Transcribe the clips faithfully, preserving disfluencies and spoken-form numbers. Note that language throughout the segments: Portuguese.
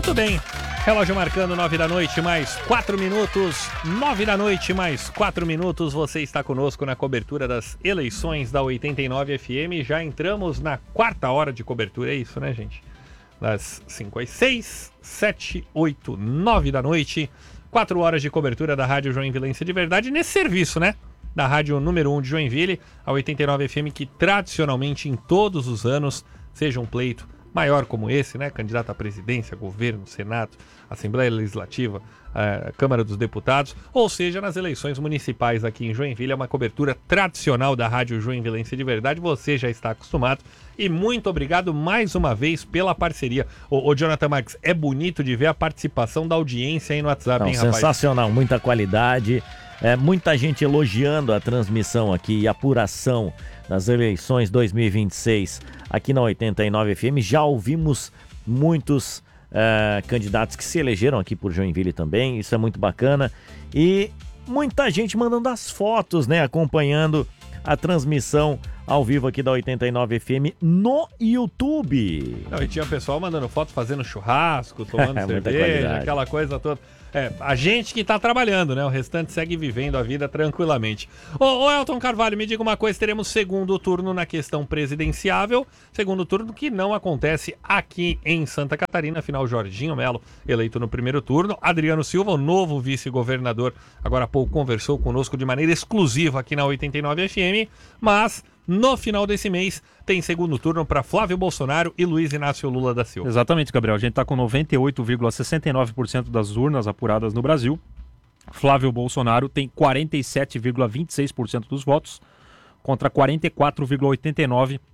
Muito bem. Relógio marcando nove da noite, mais quatro minutos. Nove da noite, mais quatro minutos. Você está conosco na cobertura das eleições da oitenta e nove F M. Já entramos na quarta hora de cobertura, é isso, né, gente? Das cinco às seis, sete, oito, nove da noite. Quatro horas de cobertura da Rádio Joinvilense de Verdade nesse serviço, né? Da Rádio número um de Joinville, a oitenta e nove F M, que tradicionalmente em todos os anos, seja um pleito maior como esse, né? Candidato à presidência, governo, Senado, Assembleia Legislativa, a Câmara dos Deputados, ou seja, nas eleições municipais aqui em Joinville, é uma cobertura tradicional da Rádio Joinvilense de Verdade, você já está acostumado. E muito obrigado mais uma vez pela parceria. Ô, ô Jonathan Marques, é bonito de ver a participação da audiência aí no WhatsApp, Não, hein, rapaz? Sensacional, muita qualidade, é, muita gente elogiando a transmissão aqui e a apuração das eleições dois mil e vinte e seis aqui na oitenta e nove F M. Já ouvimos muitos é, candidatos que se elegeram aqui por Joinville também, isso é muito bacana. E muita gente mandando as fotos, né, acompanhando a transmissão ao vivo aqui da oitenta e nove F M no YouTube. Não, e tinha pessoal mandando foto fazendo churrasco, tomando cerveja, aquela coisa toda. É, a gente que tá trabalhando, né? O restante segue vivendo a vida tranquilamente. Ô, ô Elton Carvalho, me diga uma coisa, teremos segundo turno na questão presidenciável, segundo turno que não acontece aqui em Santa Catarina, afinal Jorginho Melo, eleito no primeiro turno, Adriano Silva, o novo vice-governador, agora há pouco conversou conosco de maneira exclusiva aqui na oitenta e nove F M, mas no final desse mês tem segundo turno para Flávio Bolsonaro e Luiz Inácio Lula da Silva. Exatamente, Gabriel. A gente está com noventa e oito vírgula sessenta e nove por cento das urnas apuradas no Brasil. Flávio Bolsonaro tem quarenta e sete vírgula vinte e seis por cento dos votos contra quarenta e quatro vírgula oitenta e nove por cento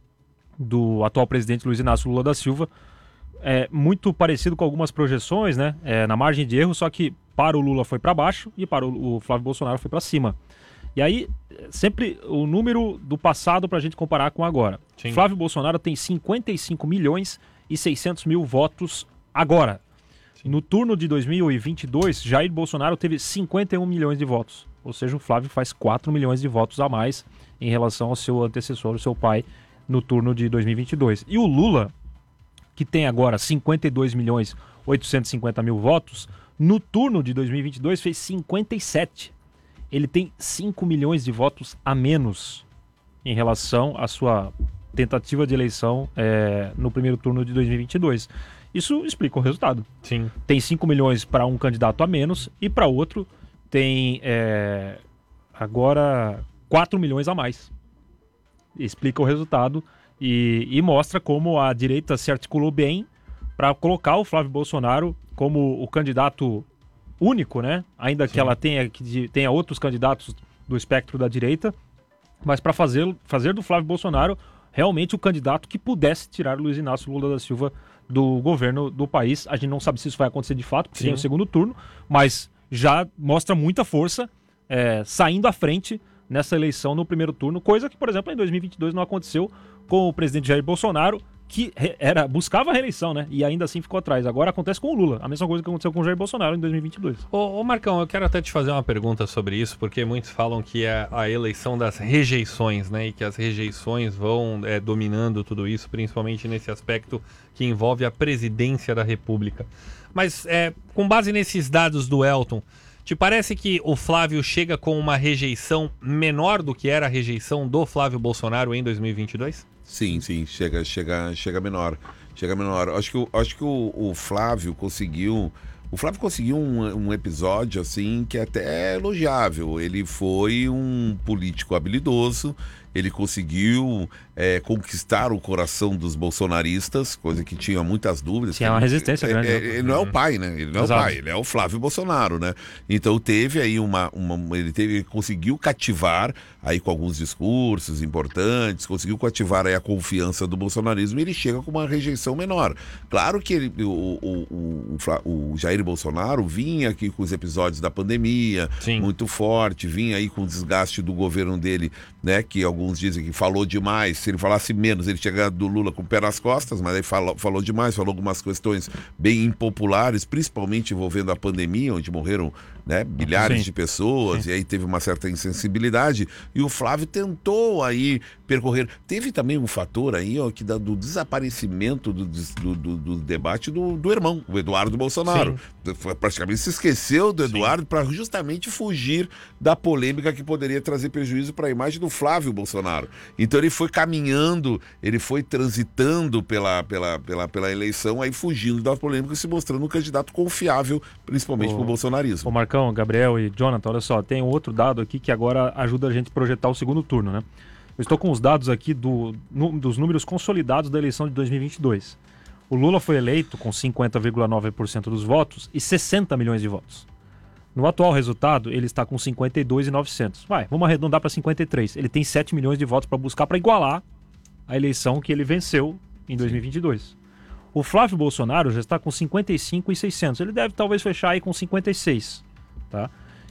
do atual presidente Luiz Inácio Lula da Silva. É muito parecido com algumas projeções, né? É, na margem de erro, só que para o Lula foi para baixo e para o, o Flávio Bolsonaro foi para cima. E aí, sempre o número do passado para a gente comparar com agora. Sim. Flávio Bolsonaro tem cinquenta e cinco milhões e seiscentos mil votos agora. Sim. No turno de dois mil e vinte e dois, Jair Bolsonaro teve cinquenta e um milhões de votos. Ou seja, o Flávio faz quatro milhões de votos a mais em relação ao seu antecessor, o seu pai, no turno de dois mil e vinte e dois. E o Lula, que tem agora cinquenta e dois milhões e oitocentos e cinquenta mil votos, no turno de dois mil e vinte e dois fez cinquenta e sete. Ele tem cinco milhões de votos a menos em relação à sua tentativa de eleição é, no primeiro turno de dois mil e vinte e dois. Isso explica o resultado. Sim. Tem cinco milhões para um candidato a menos e para outro tem é, agora quatro milhões a mais. Explica o resultado e, e mostra como a direita se articulou bem para colocar o Flávio Bolsonaro como o candidato único, né? Ainda Sim. que ela tenha, que tenha outros candidatos do espectro da direita, mas para fazer, fazer do Flávio Bolsonaro realmente o candidato que pudesse tirar Luiz Inácio Lula da Silva do governo do país. A gente não sabe se isso vai acontecer de fato, porque Sim. tem o segundo turno, mas já mostra muita força é, saindo à frente nessa eleição no primeiro turno, coisa que, por exemplo, em dois mil e vinte e dois não aconteceu com o presidente Jair Bolsonaro, que era, buscava a reeleição, né? E ainda assim ficou atrás. Agora acontece com o Lula. A mesma coisa que aconteceu com o Jair Bolsonaro em dois mil e vinte e dois. Ô, ô Marcão, eu quero até te fazer uma pergunta sobre isso, porque muitos falam que é a eleição das rejeições, né? E que as rejeições vão é, dominando tudo isso, principalmente nesse aspecto que envolve a presidência da República. Mas, é, com base nesses dados do Elton, te parece que o Flávio chega com uma rejeição menor do que era a rejeição do Flávio Bolsonaro em dois mil e vinte e dois? Sim, sim, chega, chega, chega menor, chega menor. Acho que, acho que o, o Flávio conseguiu, o Flávio conseguiu um, um episódio assim que é até elogiável. Ele foi um político habilidoso, ele conseguiu é, conquistar o coração dos bolsonaristas, coisa que tinha muitas dúvidas. Tinha uma resistência grande. É, é, ele não é o pai, né? Ele não Exato. é o pai, ele é o Flávio Bolsonaro, né? Então teve aí uma, uma ele teve, conseguiu cativar aí com alguns discursos importantes, conseguiu cativar aí a confiança do bolsonarismo e ele chega com uma rejeição menor. Claro que ele, o, o, o, o, o Jair Bolsonaro vinha aqui com os episódios da pandemia, Sim. muito forte, vinha aí com o desgaste do governo dele, né? Que alguns alguns dizem que falou demais. Se ele falasse menos, ele tinha ganhado do Lula com o pé nas costas, mas aí falou, falou demais, falou algumas questões bem impopulares, principalmente envolvendo a pandemia, onde morreram, né, milhares Sim. de pessoas, Sim. e aí teve uma certa insensibilidade. E o Flávio tentou aí percorrer. Teve também um fator aí, ó, que dá do desaparecimento do, do, do, do debate do, do irmão, o Eduardo Bolsonaro. Sim. Praticamente se esqueceu do Eduardo para justamente fugir da polêmica que poderia trazer prejuízo para a imagem do Flávio Bolsonaro. Então ele foi caminhando, ele foi transitando pela, pela, pela, pela eleição, aí fugindo da polêmica e se mostrando um candidato confiável, principalmente para o bolsonarismo. Ô Marcão, Gabriel e Jonathan, olha só, tem um outro dado aqui que agora ajuda a gente a projetar o segundo turno, né? Eu estou com os dados aqui do, no, dos números consolidados da eleição de dois mil e vinte e dois. O Lula foi eleito com cinquenta vírgula nove por cento dos votos e sessenta milhões de votos. No atual resultado, ele está com cinquenta e dois mil e novecentos. Vai, vamos arredondar para cinquenta e três. Ele tem sete milhões de votos para buscar para igualar a eleição que ele venceu em dois mil e vinte e dois. O Flávio Bolsonaro já está com cinquenta e cinco mil e seiscentos. Ele deve talvez fechar aí com cinquenta e seis, tá?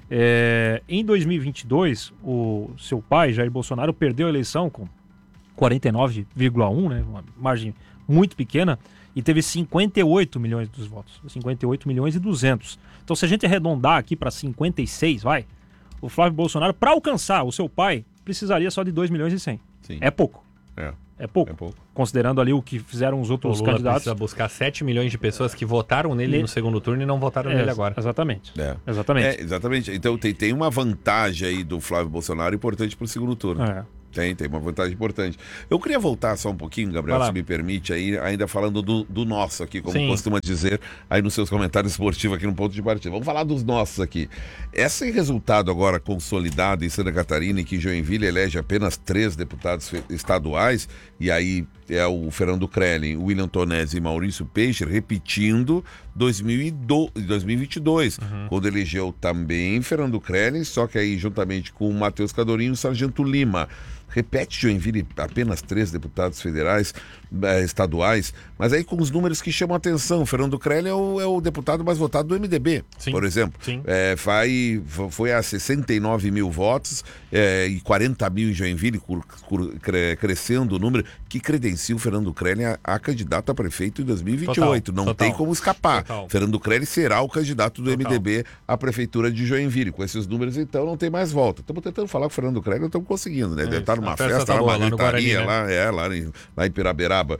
É, em dois mil e vinte e dois, o seu pai, Jair Bolsonaro, perdeu a eleição com quarenta e nove vírgula um, né, uma margem muito pequena, e teve cinquenta e oito milhões dos votos. cinquenta e oito milhões e duzentos. Então, se a gente arredondar aqui para cinquenta e seis, vai, o Flávio Bolsonaro, para alcançar o seu pai, precisaria só de dois milhões e cem. Sim. É pouco. É. É pouco. É pouco. Considerando ali o que fizeram os outros o Lula candidatos. Precisa buscar sete milhões de pessoas que votaram nele E... no segundo turno e não votaram é, nele agora. Exatamente. É. Exatamente. É, exatamente. Então tem, tem uma vantagem aí do Flávio Bolsonaro importante para o segundo turno. É. Tem, tem uma vantagem importante. Eu queria voltar só um pouquinho, Gabriel, se me permite, aí, ainda falando do, do nosso aqui, como Sim. costuma dizer aí nos seus comentários esportivos aqui no Ponto de Partida. Vamos falar dos nossos aqui. Esse resultado agora consolidado em Santa Catarina, em que Joinville elege apenas três deputados estaduais, e aí é o Fernando Krelin, o William Tonesi e Maurício Peixe, repetindo dois mil e vinte e dois, uhum. quando elegeu também Fernando Krelin, só que aí juntamente com o Matheus Cadorinho e o Sargento Lima. Repete Joinville apenas três deputados federais, eh, estaduais, mas aí com os números que chamam a atenção. O Fernando Krelin é o, é o deputado mais votado do M D B, Sim. por exemplo. Sim. É, vai, foi a sessenta e nove mil votos é, e quarenta mil em Joinville, cur, cur, cre, crescendo o número, que credencia o Fernando Krelin a, a candidato a prefeito em dois mil e vinte e oito. Total, Não total, tem como escapar. Total. Fernando Krelin será o candidato do total. M D B à prefeitura de Joinville. Com esses números, então, não tem mais volta. Estamos tentando falar com o Fernando Krelin, não estamos conseguindo, né? Deve estar numa festa, festa tá lá, uma gritaria, lá, né? é, lá, em, lá em Piraberaba.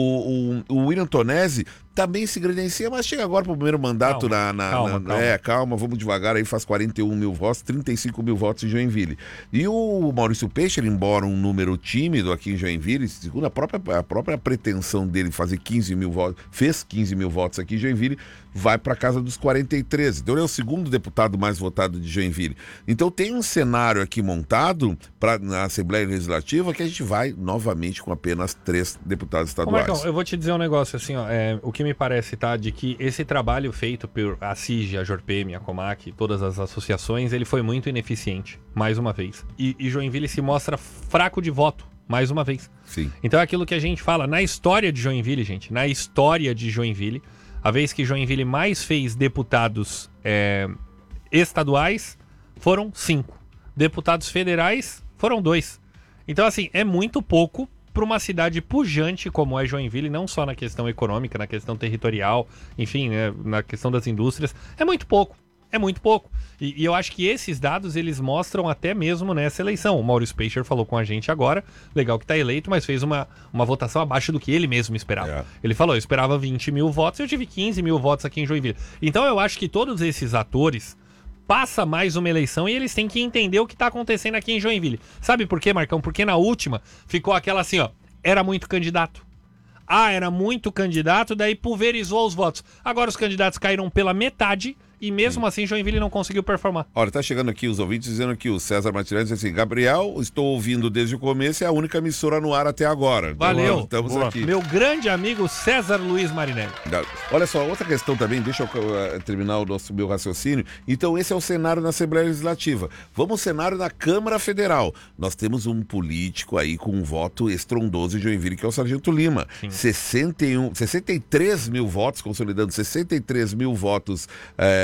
O, o, o William Tonesi também se credencia, mas chega agora para o primeiro mandato calma, na, na, calma, na calma. É, calma, vamos devagar, aí faz quarenta e um mil votos, trinta e cinco mil votos em Joinville. E o Maurício Peixe, embora um número tímido aqui em Joinville, segundo a própria, a própria pretensão dele fazer quinze mil votos, fez quinze mil votos aqui em Joinville, vai para casa dos quarenta e três. Então ele é o segundo deputado mais votado de Joinville. Então tem um cenário aqui montado pra, na Assembleia Legislativa que a gente vai novamente com apenas três deputados estaduais. Ô, Marcão, eu vou te dizer um negócio assim, ó, é, o que me parece, tá, de que esse trabalho feito por a C I G, a Jorpem, a Comac, todas as associações, ele foi muito ineficiente, mais uma vez. E, e Joinville se mostra fraco de voto, mais uma vez. Sim. Então é aquilo que a gente fala, na história de Joinville, gente, na história de Joinville, a vez que Joinville mais fez deputados é, estaduais, foram cinco. Deputados federais, foram dois. Então, assim, é muito pouco para uma cidade pujante como é Joinville, não só na questão econômica, na questão territorial, enfim, né, na questão das indústrias. É muito pouco. É muito pouco. E, e eu acho que esses dados, eles mostram até mesmo nessa eleição. O Maurício Peixe falou com a gente agora, legal que está eleito, mas fez uma, uma votação abaixo do que ele mesmo esperava. É. Ele falou, eu esperava vinte mil votos, eu tive quinze mil votos aqui em Joinville. Então eu acho que todos esses atores passa mais uma eleição e eles têm que entender o que está acontecendo aqui em Joinville. Sabe por quê, Marcão? Porque na última ficou aquela assim, ó, era muito candidato. Ah, era muito candidato, daí pulverizou os votos. Agora os candidatos caíram pela metade e mesmo assim Joinville não conseguiu performar. Olha, tá chegando aqui os ouvintes dizendo que o César Martinez diz assim, Gabriel, estou ouvindo desde o começo, é a única emissora no ar até agora. Valeu. Então, estamos aqui. Meu grande amigo César Luiz Marinelli. Olha só, outra questão também, deixa eu uh, terminar o nosso meu raciocínio. Então esse é o cenário na Assembleia Legislativa. Vamos ao cenário na Câmara Federal. Nós temos um político aí com um voto estrondoso de Joinville, que é o Sargento Lima. sessenta e um, sessenta e três mil votos, consolidando sessenta e três mil votos eh,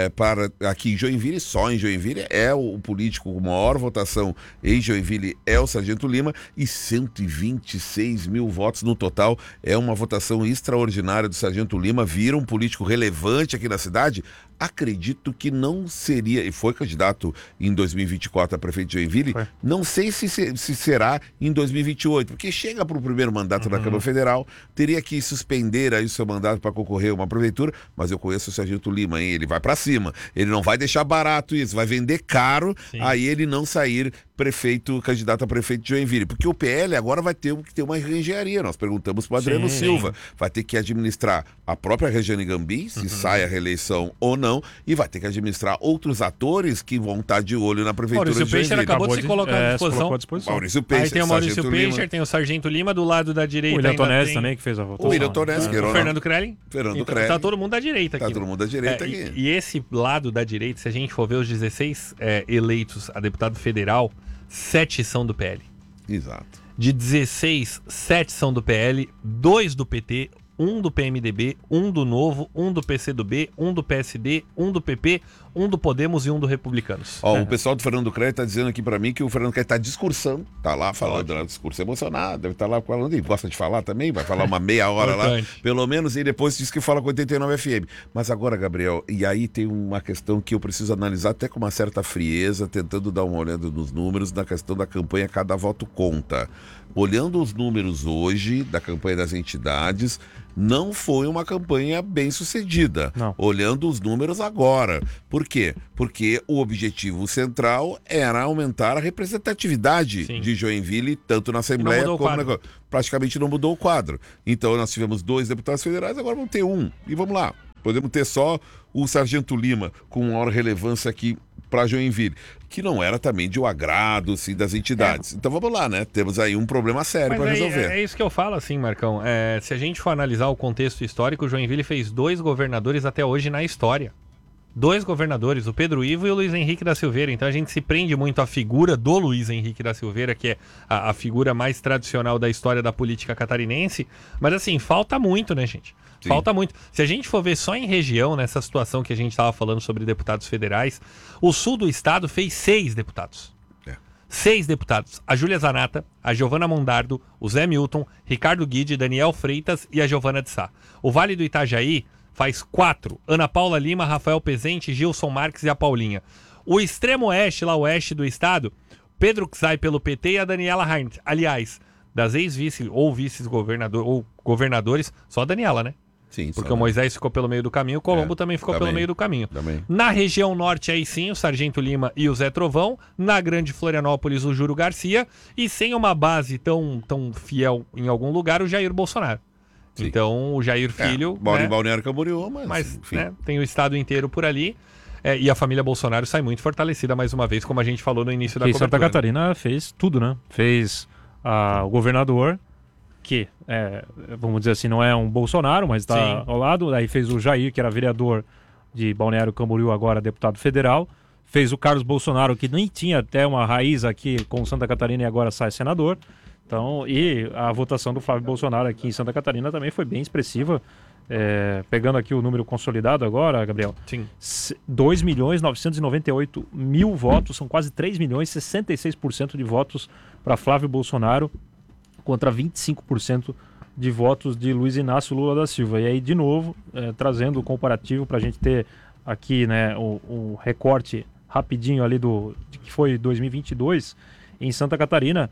é, para aqui em Joinville, só em Joinville, é o, o político com maior votação em Joinville é o Sargento Lima, e cento e vinte e seis mil votos no total. É uma votação extraordinária do Sargento Lima, vira um político relevante aqui na cidade. Acredito que não seria, e foi candidato em dois mil e vinte e quatro a prefeito de Joinville, foi. Não sei se, se será em dois mil e vinte e oito, porque chega para o primeiro mandato uhum. da Câmara Federal, teria que suspender aí o seu mandato para concorrer a uma prefeitura, mas eu conheço o Sargento Lima, hein? Ele vai para cima, ele não vai deixar barato isso, vai vender caro, Sim. aí ele não sair prefeito, candidato a prefeito de Joinville, porque o P L agora vai ter que ter uma reengenharia. Nós perguntamos para o Adriano Sim. Silva, vai ter que administrar a própria Regiane Gambim, se uhum. sai a reeleição ou não, e vai ter que administrar outros atores que vão estar de olho na prefeitura Maurício de Joinville. Peixer acabou de se colocar é, à disposição. disposição. Maurício Peixer, aí tem o Maurício Peixer, tem o Sargento Lima, do lado da direita. O William Tonesi tem... também, que fez a votação. O William Tonesi, é. O Fernando Krelin. Fernando então, Krelin. Tá todo mundo da direita aqui. Tá todo mundo da direita é, aqui. E, e esse lado da direita, se a gente for ver os dezesseis é, eleitos a deputado federal, sete são do P L. Exato. De dezesseis, sete são do P L, dois do P T, um do P M D B, um do Novo, um do P C do B, um do P S D, um do P P, um do Podemos e um do Republicanos. Ó, é. O pessoal do Fernando Krelin tá dizendo aqui pra mim que o Fernando Krelin tá discursando, tá lá falando, né, discurso emocionado, deve estar tá lá falando, e gosta de falar também, vai falar uma meia hora lá, pelo menos, e depois diz que fala com oitenta e nove F M. Mas agora, Gabriel, e aí tem uma questão que eu preciso analisar até com uma certa frieza, tentando dar uma olhada nos números, na questão da campanha Cada Voto Conta. Olhando os números hoje da campanha das entidades, não foi uma campanha bem sucedida. Não. Olhando os números agora. Por quê? Porque o objetivo central era aumentar a representatividade Sim. de Joinville, tanto na Assembleia como na... Praticamente não mudou o quadro. Então nós tivemos dois deputados federais, agora vamos ter um. E vamos lá. Podemos ter só o Sargento Lima com maior relevância aqui para Joinville, que não era também de o agrado assim, das entidades. É. Então vamos lá, né? Temos aí um problema sério para resolver. É, é isso que eu falo assim, Marcão. É, se a gente for analisar o contexto histórico, o Joinville fez dois governadores até hoje na história. Dois governadores, o Pedro Ivo e o Luiz Henrique da Silveira. Então a gente se prende muito à figura do Luiz Henrique da Silveira, que é a, a figura mais tradicional da história da política catarinense. Mas assim, falta muito, né, gente? Sim. Falta muito. Se a gente for ver só em região, nessa situação que a gente estava falando sobre deputados federais, o sul do estado fez seis deputados. É. Seis deputados. A Júlia Zanata, a Giovana Mondardo, o Zé Milton, Ricardo Guide, Daniel Freitas e a Giovana de Sá. O Vale do Itajaí faz quatro. Ana Paula Lima, Rafael Pezente, Gilson Marques e a Paulinha. O extremo oeste, lá oeste do estado, Pedro Czai pelo P T e a Daniela Heinz. Aliás, das ex-vice ou vice-governador ou governadores, só a Daniela, né? Sim, porque o Moisés ficou pelo meio do caminho, o Colombo é, também ficou também, pelo meio do caminho. Também. Na região norte, aí sim, o Sargento Lima e o Zé Trovão. Na grande Florianópolis, o Júlio Garcia. E sem uma base tão, tão fiel em algum lugar, o Jair Bolsonaro. Sim. Então, o Jair Filho... É, mora né, em Balneário Camboriú, mas... Mas né, tem o estado inteiro por ali. É, e a família Bolsonaro sai muito fortalecida mais uma vez, como a gente falou no início da que cobertura. Santa Catarina fez tudo, né? Fez ah, o governador... que, é, vamos dizer assim, não é um Bolsonaro, mas está ao lado. Aí fez o Jair, que era vereador de Balneário Camboriú, agora deputado federal. Fez o Carlos Bolsonaro, que nem tinha até uma raiz aqui com Santa Catarina e agora sai senador. Então, e a votação do Flávio Bolsonaro aqui em Santa Catarina também foi bem expressiva. É, pegando aqui o número consolidado agora, Gabriel. Sim. dois milhões novecentos e noventa e oito mil votos, são quase três milhões, sessenta e seis por cento de votos para Flávio Bolsonaro, contra vinte e cinco por cento de votos de Luiz Inácio Lula da Silva. E aí, de novo, é, trazendo o comparativo para a gente ter aqui, né, o, o recorte rapidinho ali do de que foi dois mil e vinte e dois, em Santa Catarina,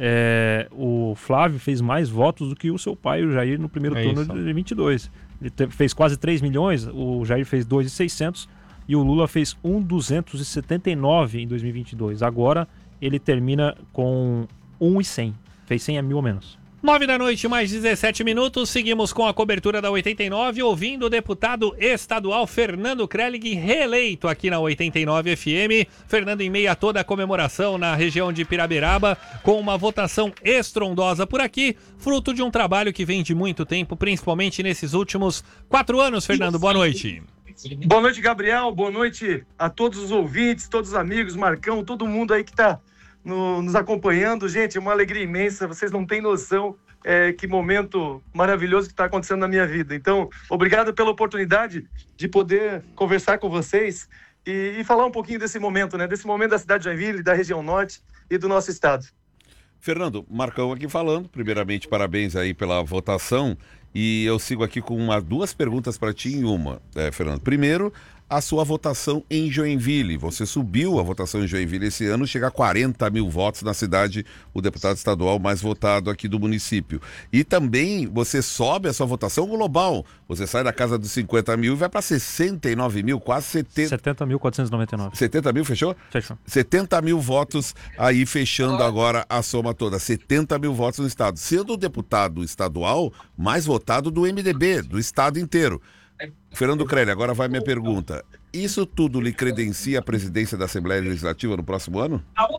é, o Flávio fez mais votos do que o seu pai, o Jair, no primeiro é turno isso. de dois mil e vinte e dois. Ele te, fez quase três milhões, o Jair fez dois milhões e seiscentos e o Lula fez um milhão duzentos e setenta e nove em dois mil e vinte e dois. Agora ele termina com um milhão e cem. Fez cem mil ou menos. nove da noite, mais dezessete minutos. Seguimos com a cobertura da oitenta e nove, ouvindo o deputado estadual Fernando Krellig, reeleito aqui na oitenta e nove F M. Fernando, em meio a toda a comemoração na região de Piraberaba, com uma votação estrondosa por aqui, fruto de um trabalho que vem de muito tempo, principalmente nesses últimos quatro anos. Fernando, boa noite. Boa noite, Gabriel. Boa noite a todos os ouvintes, todos os amigos, Marcão, todo mundo aí que tá No, nos acompanhando. Gente, é uma alegria imensa, vocês não têm noção. é, que momento maravilhoso que está acontecendo na minha vida. Então, obrigado pela oportunidade de poder conversar com vocês e, e falar um pouquinho desse momento, né? Desse momento da cidade de Joinville, da região norte e do nosso estado. Fernando, Marcão aqui falando. Primeiramente, parabéns aí pela votação. E eu sigo aqui com uma, duas perguntas para ti em uma, é, Fernando. Primeiro, a sua votação em Joinville. Você subiu a votação em Joinville esse ano, chega a quarenta mil votos na cidade, o deputado estadual mais votado aqui do município. E também você sobe a sua votação global. Você sai da casa dos cinquenta mil e vai para sessenta e nove mil, quase setenta... setenta mil quatrocentos e noventa e nove. setenta mil, fechou? Fechou. setenta mil votos aí, fechando agora a soma toda. setenta mil votos no estado. Sendo o deputado estadual mais votado do M D B, do estado inteiro. Fernando Crelli, agora vai minha pergunta. Isso tudo lhe credencia a presidência da Assembleia Legislativa no próximo ano?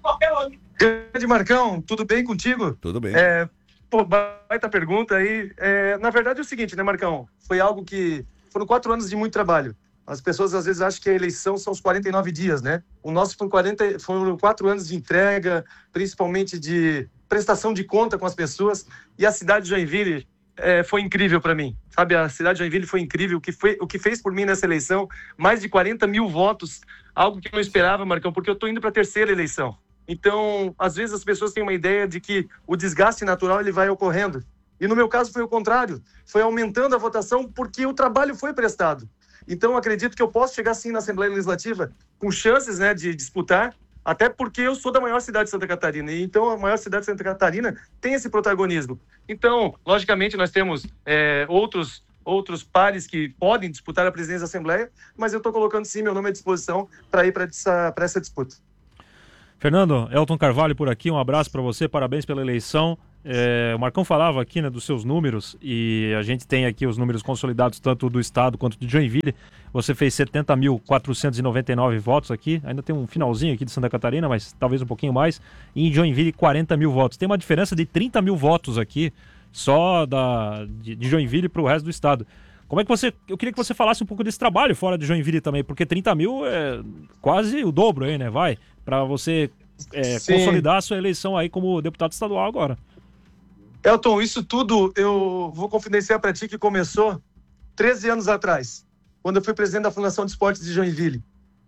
Grande Marcão, tudo bem contigo? Tudo bem. É, pô, baita pergunta aí. É, na verdade é o seguinte, né, Marcão? Foi algo que... Foram quatro anos de muito trabalho. As pessoas às vezes acham que a eleição são os quarenta e nove dias, né? O nosso foram, quarenta, foram quatro anos de entrega, principalmente de prestação de conta com as pessoas. E a cidade de Joinville... É, foi incrível para mim, sabe? A cidade de Joinville foi incrível, o que, foi, o que fez por mim nessa eleição, mais de quarenta mil votos, algo que eu não esperava, Marcão, porque eu estou indo para a terceira eleição. Então, às vezes as pessoas têm uma ideia de que o desgaste natural ele vai ocorrendo. E no meu caso foi o contrário, foi aumentando a votação porque o trabalho foi prestado. Então, eu acredito que eu posso chegar sim na Assembleia Legislativa com chances, né, de disputar, até porque eu sou da maior cidade de Santa Catarina, e então a maior cidade de Santa Catarina tem esse protagonismo. Então, logicamente, nós temos é, outros, outros pares que podem disputar a presidência da Assembleia, mas eu estou colocando sim meu nome à disposição para ir para essa, para essa disputa. Fernando, Elton Carvalho por aqui, um abraço para você, parabéns pela eleição. É, o Marcão falava aqui, né, dos seus números, e a gente tem aqui os números consolidados tanto do estado quanto de Joinville. Você fez setenta mil quatrocentos e noventa e nove votos aqui, ainda tem um finalzinho aqui de Santa Catarina, mas talvez um pouquinho mais, e em Joinville quarenta mil votos. Tem uma diferença de trinta mil votos aqui, só da, de, de Joinville para o resto do estado. Como é que você... Eu queria que você falasse um pouco desse trabalho fora de Joinville também, porque trinta mil é quase o dobro aí, né? Vai, para você é, consolidar a sua eleição aí como deputado estadual agora. Elton, isso tudo eu vou confidenciar para ti que começou treze anos atrás, quando eu fui presidente da Fundação de Esportes de Joinville.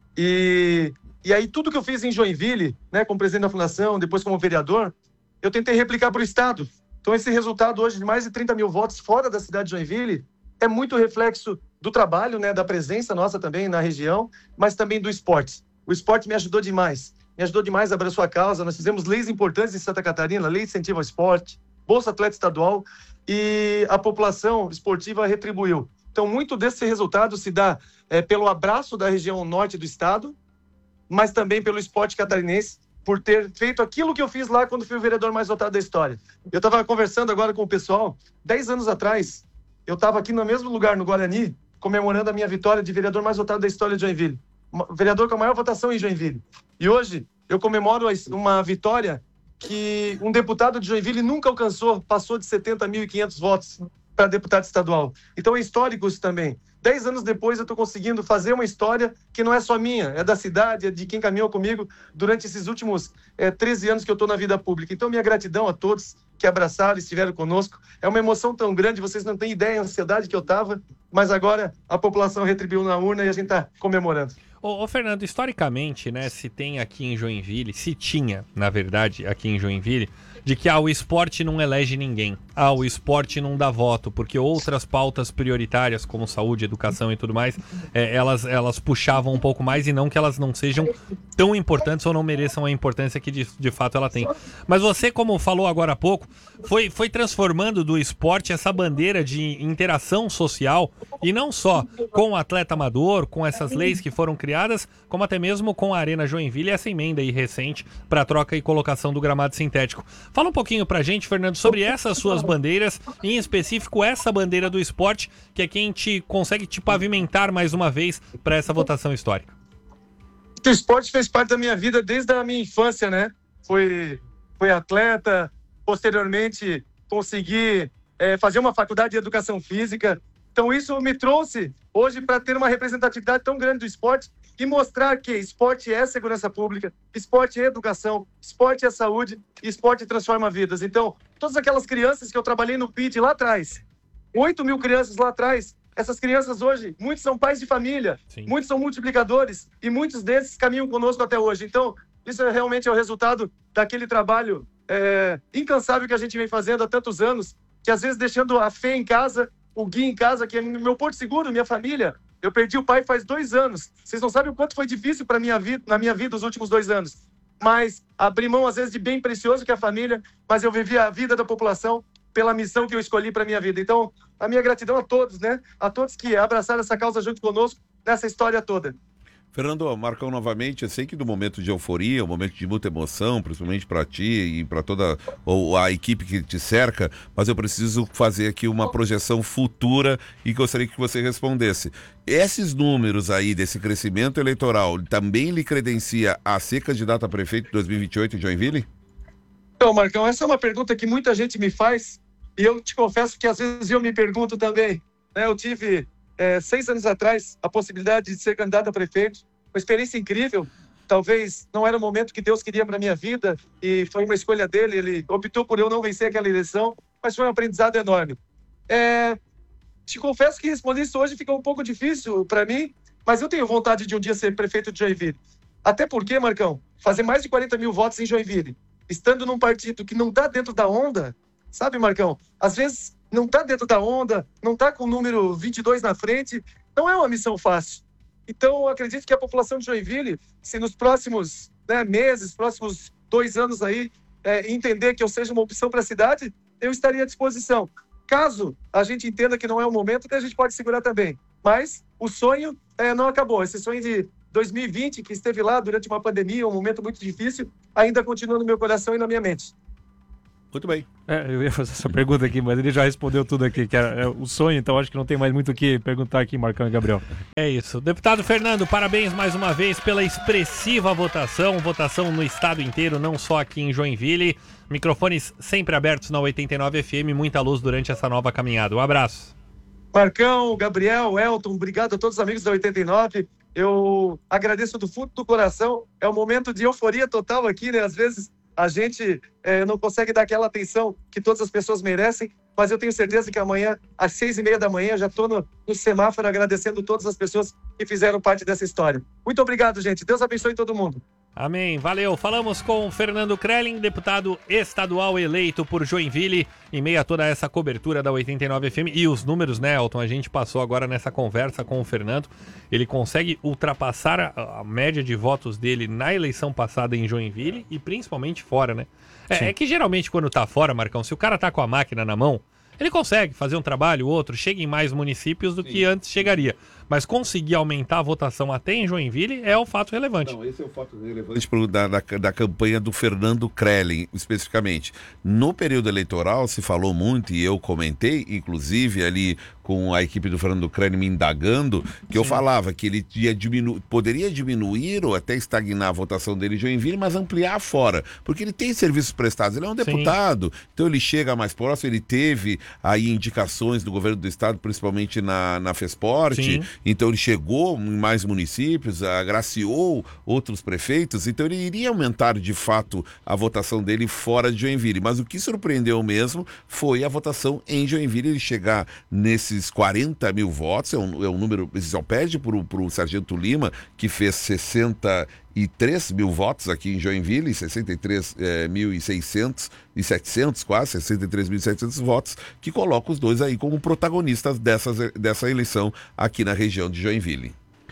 E, e aí tudo que eu fiz em Joinville, né, como presidente da Fundação, depois como vereador, eu tentei replicar para o estado. Então esse resultado hoje de mais de trinta mil votos fora da cidade de Joinville é muito reflexo do trabalho, né, da presença nossa também na região, mas também do esporte. O esporte me ajudou demais, me ajudou demais a abraçar a causa. Nós fizemos leis importantes em Santa Catarina, lei de incentivo ao esporte, Bolsa Atleta Estadual, e a população esportiva retribuiu. Então, muito desse resultado se dá é, pelo abraço da região norte do estado, mas também pelo esporte catarinense, por ter feito aquilo que eu fiz lá quando fui o vereador mais votado da história. Eu estava conversando agora com o pessoal, dez anos atrás, eu estava aqui no mesmo lugar, no Guarani, comemorando a minha vitória de vereador mais votado da história de Joinville. Vereador com a maior votação em Joinville. E hoje, eu comemoro uma vitória que um deputado de Joinville nunca alcançou, passou de setenta mil e quinhentos votos para deputado estadual. Então é histórico isso também. Dez anos depois eu estou conseguindo fazer uma história que não é só minha, é da cidade, é de quem caminhou comigo durante esses últimos é, treze anos que eu estou na vida pública. Então minha gratidão a todos que abraçaram e estiveram conosco. É uma emoção tão grande, vocês não têm ideia da ansiedade que eu estava, mas agora a população retribuiu na urna e a gente está comemorando. Ô, ô Fernando, historicamente, né, se tem aqui em Joinville, se tinha, na verdade, aqui em Joinville, de que ah, o esporte não elege ninguém, ah, o esporte não dá voto, porque outras pautas prioritárias, como saúde, educação e tudo mais, é, elas, elas puxavam um pouco mais, e não que elas não sejam tão importantes ou não mereçam a importância que de, de fato ela tem. Mas você, como falou agora há pouco, foi, foi transformando do esporte essa bandeira de interação social, e não só com o atleta amador, com essas leis que foram criadas, como até mesmo com a Arena Joinville e essa emenda aí recente para troca e colocação do gramado sintético. Fala um pouquinho pra gente, Fernando, sobre essas suas bandeiras, em específico essa bandeira do esporte, que é quem te consegue te pavimentar mais uma vez para essa votação histórica. O esporte fez parte da minha vida desde a minha infância, né? Fui, fui atleta, posteriormente consegui é, fazer uma faculdade de educação física. Então isso me trouxe hoje para ter uma representatividade tão grande do esporte e mostrar que esporte é segurança pública, esporte é educação, esporte é saúde, esporte transforma vidas. Então, todas aquelas crianças que eu trabalhei no P I D lá atrás. oito mil crianças lá atrás. Essas crianças hoje, muitos são pais de família, Sim. muitos são multiplicadores e muitos desses caminham conosco até hoje. Então, isso é realmente é o resultado daquele trabalho é, incansável que a gente vem fazendo há tantos anos, que às vezes deixando a Fê em casa, o Gui em casa, que é meu porto seguro, minha família. Eu perdi o pai faz dois anos. Vocês não sabem o quanto foi difícil para minha vida, na minha vida os últimos dois anos. Mas abri mão, às vezes, de bem precioso que é a família, mas eu vivi a vida da população pela missão que eu escolhi para minha vida. Então, a minha gratidão a todos, né? A todos que abraçaram essa causa junto conosco nessa história toda. Fernando, Marcão, novamente, eu sei que do momento de euforia, um momento de muita emoção, principalmente para ti e para toda a equipe que te cerca, mas eu preciso fazer aqui uma projeção futura e gostaria que você respondesse. Esses números aí desse crescimento eleitoral também lhe credencia a ser candidato a prefeito em dois mil e vinte e oito em Joinville? Então, Marcão, essa é uma pergunta que muita gente me faz e eu te confesso que às vezes eu me pergunto também. Né? Eu tive... É, seis anos atrás, a possibilidade de ser candidato a prefeito, uma experiência incrível. Talvez não era o momento que Deus queria para a minha vida e foi uma escolha dele, ele optou por eu não vencer aquela eleição, mas foi um aprendizado enorme. É, te confesso que responder isso hoje fica um pouco difícil para mim, mas eu tenho vontade de um dia ser prefeito de Joinville. Até porque, Marcão, fazer mais de quarenta mil votos em Joinville, estando num partido que não está dentro da onda, sabe, Marcão? Às vezes não está dentro da onda, não está com o número vinte e dois na frente, não é uma missão fácil. Então, eu acredito que a população de Joinville, se nos próximos né, meses, próximos dois anos aí, é, entender que eu seja uma opção para a cidade, eu estaria à disposição. Caso a gente entenda que não é o momento, a gente pode segurar também. Mas o sonho é, não acabou. Esse sonho de dois mil e vinte, que esteve lá durante uma pandemia, um momento muito difícil, ainda continua no meu coração e na minha mente. Muito bem. É, eu ia fazer essa pergunta aqui, mas ele já respondeu tudo aqui, que era é, o sonho, então acho que não tem mais muito o que perguntar aqui, Marcão e Gabriel. É isso. Deputado Fernando, parabéns mais uma vez pela expressiva votação, votação no estado inteiro, não só aqui em Joinville. Microfones sempre abertos na oitenta e nove F M, muita luz durante essa nova caminhada. Um abraço. Marcão, Gabriel, Elton, obrigado a todos os amigos da oitenta e nove. Eu agradeço do fundo do coração. É um momento de euforia total aqui, né? Às vezes a gente é, não consegue dar aquela atenção que todas as pessoas merecem, mas eu tenho certeza que amanhã, às seis e meia da manhã, já estou no, no semáforo agradecendo todas as pessoas que fizeram parte dessa história. Muito obrigado, gente. Deus abençoe todo mundo. Amém. Valeu. Falamos com Fernando Krelling, deputado estadual eleito por Joinville, em meio a toda essa cobertura da oitenta e nove F M. E os números, né, Elton? A gente passou agora nessa conversa com o Fernando. Ele consegue ultrapassar a, a média de votos dele na eleição passada em Joinville e principalmente fora, né? É, é que geralmente quando tá fora, Marcão, se o cara tá com a máquina na mão, ele consegue fazer um trabalho, outro, chega em mais municípios do Sim. que antes chegaria. Mas conseguir aumentar a votação até em Joinville é o fato relevante. Não, esse é o fato relevante da, da, da campanha do Fernando Krelling, especificamente. No período eleitoral se falou muito, e eu comentei, inclusive ali com a equipe do Fernando Krelling me indagando, que Sim. eu falava que ele ia diminu- poderia diminuir ou até estagnar a votação dele em Joinville, mas ampliar fora, porque ele tem serviços prestados, ele é um deputado, Sim. então ele chega mais próximo, ele teve aí indicações do governo do estado, principalmente na, na FESPORT, Sim. então ele chegou em mais municípios, agraciou outros prefeitos, então ele iria aumentar de fato a votação dele fora de Joinville, mas o que surpreendeu mesmo foi a votação em Joinville, ele chegar nesses quarenta mil votos, é um, é um número, só perde para o Sargento Lima, que fez sessenta e três mil votos aqui em Joinville, sessenta e três mil e seiscentos e setecentos quase, sessenta e três mil e setecentos votos, que coloca os dois aí como protagonistas dessas, dessa eleição aqui na região de Joinville.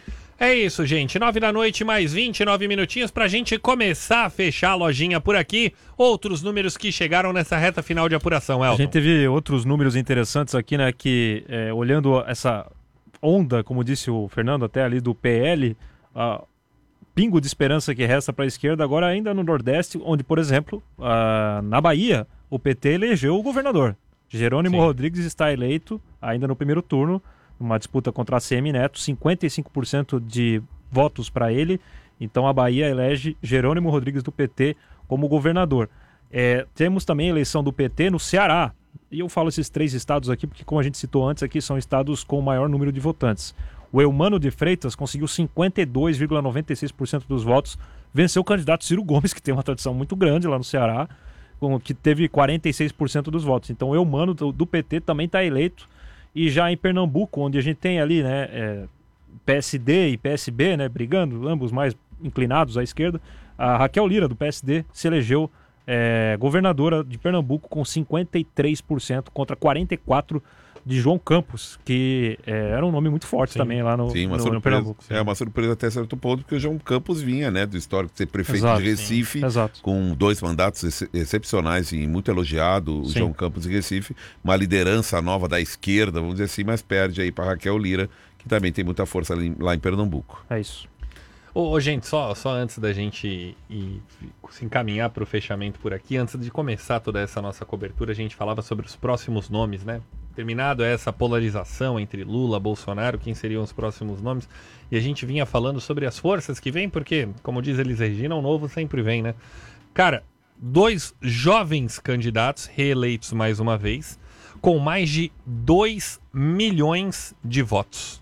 É isso, gente. Nove da noite, mais vinte e nove minutinhos pra gente começar a fechar a lojinha por aqui. Outros números que chegaram nessa reta final de apuração, Elton. A gente teve outros números interessantes aqui, né, que é, olhando essa onda, como disse o Fernando, até ali do P L, a pingo de esperança que resta para a esquerda, agora ainda no Nordeste, onde, por exemplo, a, na Bahia, o P T elegeu o governador. Jerônimo Sim. Rodrigues está eleito ainda no primeiro turno, uma disputa contra a C M Neto, cinquenta e cinco por cento de votos para ele, então a Bahia elege Jerônimo Rodrigues do P T como governador. É, temos também a eleição do P T no Ceará, e eu falo esses três estados aqui porque, como a gente citou antes, aqui são estados com o maior número de votantes. O Eumano de Freitas conseguiu cinquenta e dois vírgula noventa e seis por cento dos votos, venceu o candidato Ciro Gomes, que tem uma tradição muito grande lá no Ceará, com, que teve quarenta e seis por cento dos votos. Então o Eumano do, do P T também está eleito. E já em Pernambuco, onde a gente tem ali, né, é, P S D e P S B, né, brigando, ambos mais inclinados à esquerda, a Raquel Lira, do P S D, se elegeu é, governadora de Pernambuco com cinquenta e três por cento contra quarenta e quatro por cento de João Campos, que é, era um nome muito forte sim. também lá no, sim, uma no, surpresa, no Pernambuco. Sim. É uma surpresa até certo ponto, porque o João Campos vinha, né, do histórico de ser prefeito Exato, de Recife, com dois mandatos ex excepcionais e muito elogiado, o sim. João Campos de Recife, uma liderança nova da esquerda, vamos dizer assim, mas perde aí para Raquel Lira, que também tem muita força ali, lá em Pernambuco. É isso. Ô, ô, gente, só, só antes da gente ir, se encaminhar para o fechamento por aqui, antes de começar toda essa nossa cobertura, a gente falava sobre os próximos nomes, né? Terminado essa polarização entre Lula, Bolsonaro, quem seriam os próximos nomes, e a gente vinha falando sobre as forças que vêm, porque, como diz Elis Regina, o novo sempre vem, né? Cara, dois jovens candidatos reeleitos mais uma vez, com mais de dois milhões de votos.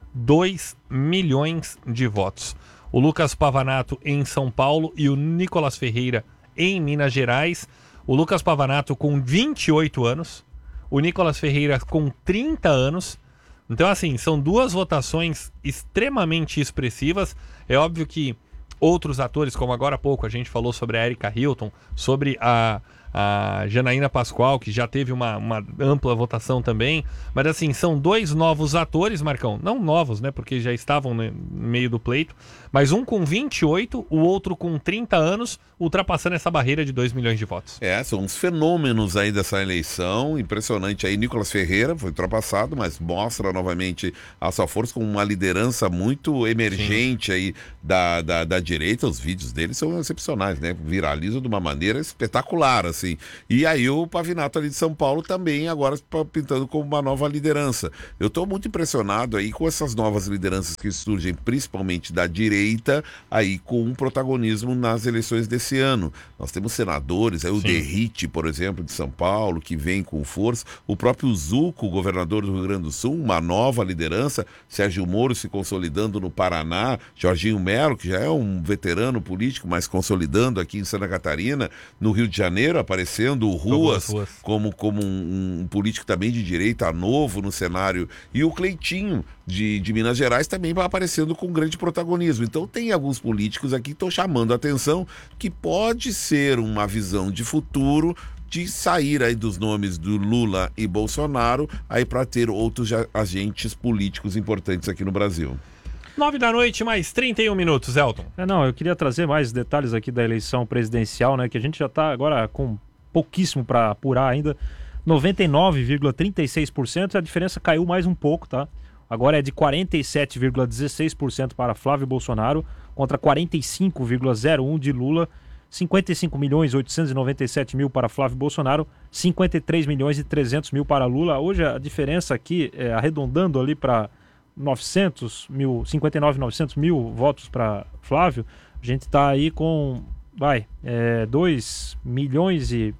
dois milhões de votos. O Lucas Pavanato em São Paulo e o Nicolas Ferreira em Minas Gerais. O Lucas Pavanato com vinte e oito anos, o Nicolas Ferreira com trinta anos. Então, assim, são duas votações extremamente expressivas. É óbvio que outros atores, como agora há pouco a gente falou sobre a Erika Hilton, sobre a, a Janaína Pascoal, que já teve uma, uma ampla votação também. Mas, assim, são dois novos atores, Marcão. Não novos, né? Porque já estavam no meio do pleito. Mas um com vinte e oito, o outro com trinta anos, ultrapassando essa barreira de dois milhões de votos. É, são uns fenômenos aí dessa eleição, impressionante aí. Nicolas Ferreira foi ultrapassado, mas mostra novamente a sua força com uma liderança muito emergente Sim. aí da, da, da direita. Os vídeos dele são excepcionais, né? Viralizam de uma maneira espetacular, assim. E aí o Pavinato ali de São Paulo também agora pintando como uma nova liderança. Eu estou muito impressionado aí com essas novas lideranças que surgem, principalmente da direita, aí com um protagonismo nas eleições desse ano. Nós temos senadores, aí o Derrite, por exemplo, de São Paulo, que vem com força. O próprio Zuco, governador do Rio Grande do Sul, uma nova liderança. Sérgio Moro se consolidando no Paraná. Jorginho Melo, que já é um veterano político, mas consolidando aqui em Santa Catarina. No Rio de Janeiro, aparecendo o Ruas, Ruas. como, como um, um político também de direita novo no cenário. E o Cleitinho, de, de Minas Gerais, também vai aparecendo com grande protagonismo. Então tem alguns políticos aqui que estão chamando a atenção que pode ser uma visão de futuro de sair aí dos nomes do Lula e Bolsonaro aí para ter outros agentes políticos importantes aqui no Brasil. Nove da noite, mais trinta e um minutos, Elton. É, não, eu queria trazer mais detalhes aqui da eleição presidencial, né, que a gente já está agora com pouquíssimo para apurar ainda. noventa e nove vírgula trinta e seis por cento, a diferença caiu mais um pouco, tá? Agora é de quarenta e sete vírgula dezesseis por cento para Flávio Bolsonaro contra quarenta e cinco vírgula zero um por cento de Lula, cinquenta e cinco milhões oitocentos e noventa e sete mil para Flávio Bolsonaro, cinquenta e três milhões e trezentos mil para Lula. Hoje a diferença aqui, é, arredondando ali para novecentos mil, cinquenta e nove, novecentos mil votos para Flávio, a gente está aí com, vai, é, dois milhões e,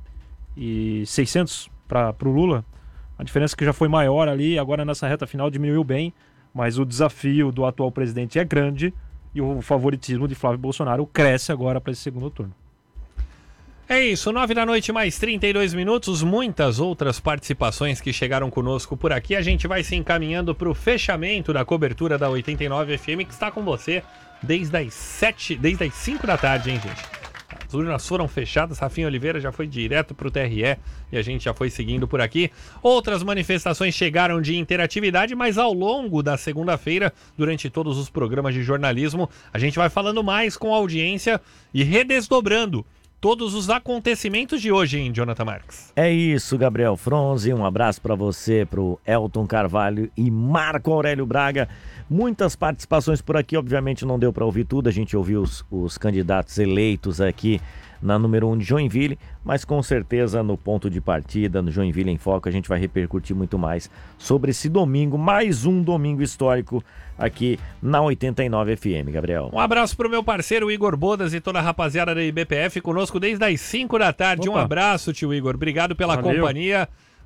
e seiscentos para o Lula. A diferença que já foi maior ali, agora nessa reta final diminuiu bem, mas o desafio do atual presidente é grande e o favoritismo de Flávio Bolsonaro cresce agora para esse segundo turno. É isso, nove da noite mais trinta e dois minutos, muitas outras participações que chegaram conosco por aqui. A gente vai se encaminhando para o fechamento da cobertura da oitenta e nove F M, que está com você desde as sete, desde as cinco da tarde, hein, gente? As urnas foram fechadas, Rafinha Oliveira já foi direto para o T R E e a gente já foi seguindo por aqui. Outras manifestações chegaram de interatividade, mas ao longo da segunda-feira, durante todos os programas de jornalismo, a gente vai falando mais com a audiência e redesdobrando todos os acontecimentos de hoje, hein, Jonathan Marques? É isso, Gabriel Fronzi, um abraço para você, pro Elton Carvalho e Marco Aurélio Braga. Muitas participações por aqui, obviamente não deu para ouvir tudo, a gente ouviu os, os candidatos eleitos aqui na número um de Joinville, mas com certeza no ponto de partida, no Joinville em Foco, a gente vai repercutir muito mais sobre esse domingo, mais um domingo histórico aqui na oitenta e nove F M, Gabriel. Um abraço pro meu parceiro Igor Bodas e toda a rapaziada da I B P F conosco desde as cinco da tarde. Opa. Um abraço, tio Igor, obrigado pela Valeu. companhia.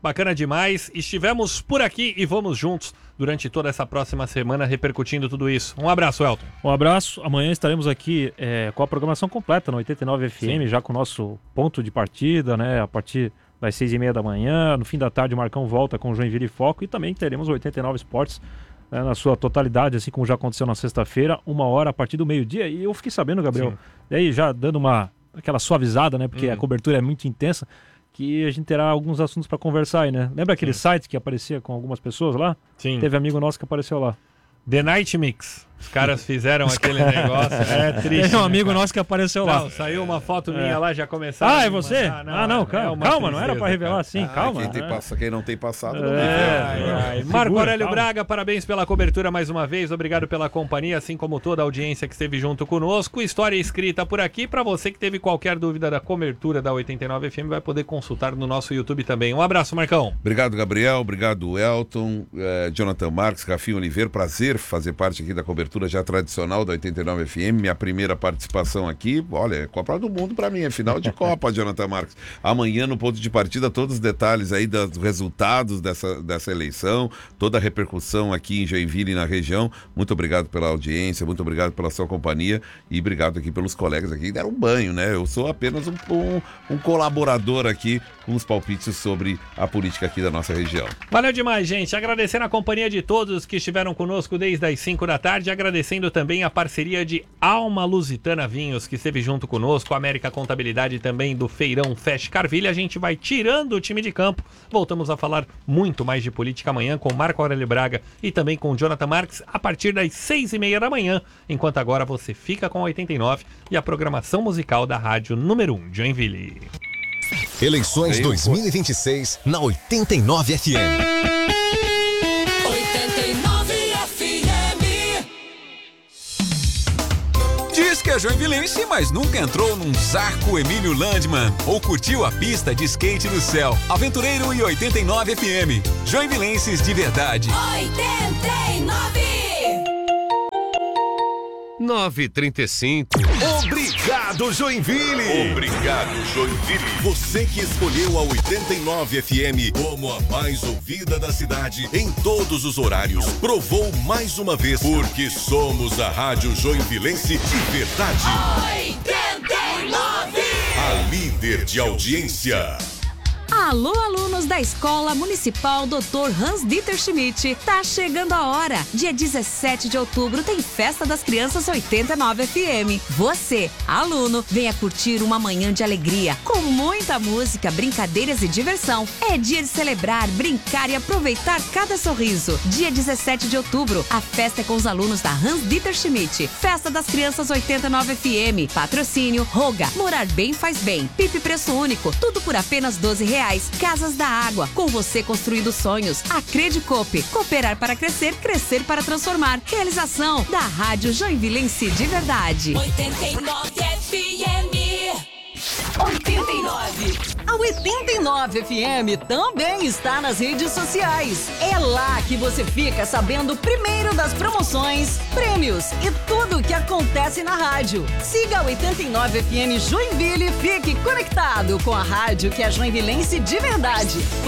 bacana demais. Estivemos por aqui e vamos juntos durante toda essa próxima semana repercutindo tudo isso. Um abraço, Elton. Um abraço. Amanhã estaremos aqui é, com a programação completa no oitenta e nove F M, Sim. já com o nosso ponto de partida, né? A partir das seis e meia da manhã. No fim da tarde, o Marcão volta com o Joinville e Foco. E também teremos o oitenta e nove Esportes né, na sua totalidade, assim como já aconteceu na sexta-feira, uma hora a partir do meio-dia. E eu fiquei sabendo, Gabriel, Sim. e aí já dando uma aquela suavizada, né? Porque hum. a cobertura é muito intensa, que a gente terá alguns assuntos para conversar aí, né? Lembra aquele Sim. site que aparecia com algumas pessoas lá? Sim. Teve amigo nosso que apareceu lá. The Night Mix. Os caras fizeram aquele negócio. É triste. Tem um né, amigo cara? nosso que apareceu lá. Não, saiu uma foto minha é. lá, já começaram. Ah, é você? Mandar, não, ah, não, calma, é calma não era pra revelar assim, ah, calma. Quem, tem é. passa, quem não tem passado, não é, tem ai, ai. Marco Aurélio Braga, parabéns pela cobertura mais uma vez. Obrigado pela companhia, assim como toda a audiência que esteve junto conosco. História escrita por aqui. Para você que teve qualquer dúvida da cobertura da oitenta e nove F M, vai poder consultar no nosso YouTube também. Um abraço, Marcão. Obrigado, Gabriel. Obrigado, Elton, eh, Jonathan Marques, Rafinha Oliveira. Prazer fazer parte aqui da cobertura já tradicional da oitenta e nove F M, minha primeira participação aqui, olha, é Copa do Mundo pra mim, é final de Copa, Jonathan Marques. Amanhã no ponto de partida, todos os detalhes aí dos resultados dessa, dessa eleição, toda a repercussão aqui em Joinville e na região. Muito obrigado pela audiência, muito obrigado pela sua companhia e obrigado aqui pelos colegas aqui que deram um banho, né? Eu sou apenas um, um, um colaborador aqui com os palpites sobre a política aqui da nossa região. Valeu demais, gente. Agradecendo a companhia de todos que estiveram conosco desde as cinco da tarde, agradecendo também a parceria de Alma Lusitana Vinhos, que esteve junto conosco, América Contabilidade também do Feirão Fest Carvilha. A gente vai tirando o time de campo. Voltamos a falar muito mais de política amanhã com Marco Aurélio Braga e também com Jonathan Marques a partir das seis e meia da manhã. Enquanto agora você fica com a oitenta e nove e a programação musical da rádio número um de Joinville. Eleições dois mil e vinte e seis na oitenta e nove F M. oitenta e nove F M. Diz que é joinvilense, mas nunca entrou num Zarco Emílio Landman ou curtiu a pista de skate no céu. Aventureiro e oitenta e nove F M. Joinvilenses de verdade. oitenta e nove. nove e trinta e cinco. Obrigado, Joinville! Obrigado, Joinville! Você que escolheu a oitenta e nove F M como a mais ouvida da cidade em todos os horários, provou mais uma vez, porque somos a Rádio Joinvilense de verdade. oitenta e nove! A líder de audiência. Alô, alunos da Escola Municipal doutor Hans-Dieter Schmidt. Tá chegando a hora. Dia dezessete de outubro tem Festa das Crianças oitenta e nove F M. Você, aluno, venha curtir uma manhã de alegria, com muita música, brincadeiras e diversão. É dia de celebrar, brincar e aproveitar cada sorriso. Dia dezessete de outubro, a festa é com os alunos da Hans-Dieter Schmidt. Festa das Crianças oitenta e nove F M. Patrocínio Roga. Morar bem faz bem. Pipe preço único. Tudo por apenas doze reais. Casas da Água, com você construindo sonhos. Acredicope, cooperar para crescer, crescer para transformar. Realização da Rádio Joinvilense de verdade. oitenta e nove F M. oitenta e nove. A oitenta e nove F M também está nas redes sociais. É lá que você fica sabendo primeiro das promoções, prêmios e tudo o que acontece na rádio. Siga a oitenta e nove F M Joinville e fique conectado com a rádio que é joinvilense de verdade.